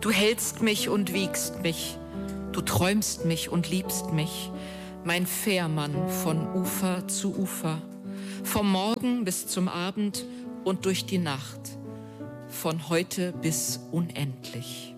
Du hältst mich und wiegst mich, du träumst mich und liebst mich, mein Fährmann von Ufer zu Ufer, vom Morgen bis zum Abend und durch die Nacht, von heute bis unendlich.